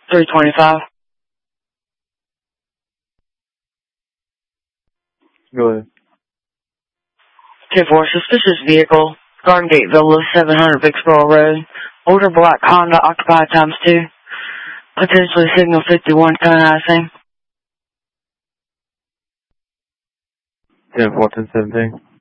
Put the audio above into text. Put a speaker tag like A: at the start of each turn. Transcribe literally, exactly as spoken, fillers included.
A: three twenty-five.
B: Go ahead.
A: ten four, suspicious vehicle, Garden Gate Villa, seven hundred Vicksboro Road. Older black Honda, occupied times two. Potentially signal fifty-one, kind of same.
B: ten four, ten seventeen.